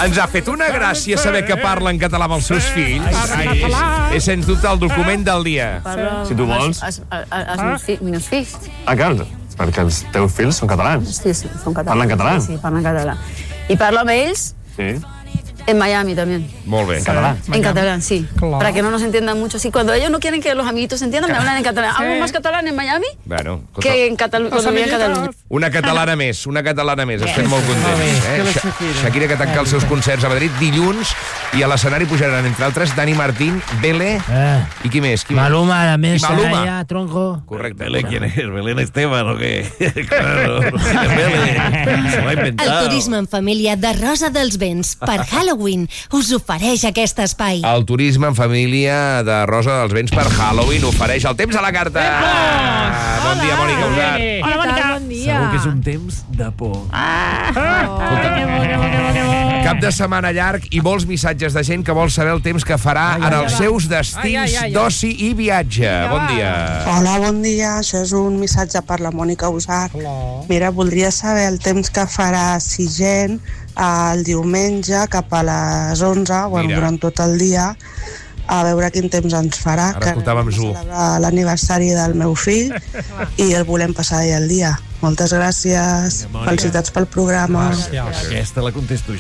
Ens ha fet una gràcia saber que parla en català amb els seus fills. És sens dubte el document del dia. Si tu vols. Els meus fills. Clar, perquè els teus fills són catalans. Sí, són catalans. Parlen català? Sí, parlen català. I parlo amb ells Sí. en Miami también. Molt bé. En català. En catalán, sí. Claro. Para que no nos entiendan mucho. Sí, cuando ellos no quieren que los amiguitos se entiendan, me hablan en catalán. Hablo más catalán en Miami Bueno, que en Cataluña, cuando vivía en Cataluña. una catalana més. Estem molt contents. Shakira, que tanca els seus concerts a Madrid dilluns, i a l'escenari pujaran, entre altres, Dani Martín, Bele i qui més? Maluma, la I mesa, Maluma. ya, tronco. Correcte. ¿Belén quién es? ¿Belén Esteban o qué? Claro, Belén. Se lo ha inventado. El turisme en família de Rosa dels Vents per Halloween us ofereix aquest espai. El turisme en família de Rosa dels Vents per Halloween ofereix el temps a la carta. Bon dia, Mònica Usart. Hola, Mònica. Bon dia. Segur que és un temps de por. Cap de setmana llarg i molts missatges de gent que vol saber el temps que farà en els seus destins d'oci i viatge. Bon dia. Hola, bon dia. Això és un missatge per la Mònica Usart. Mira, voldria saber el temps que farà Sigent el diumenge cap a les 11, bueno, durant tot el dia, a veure quin temps ens farà. Ara escoltàvem Zu. Celebrar l'aniversari del meu fill i el volem passar allà el dia. Moltes gràcies. Felicitats pel programa. Aquesta la contesto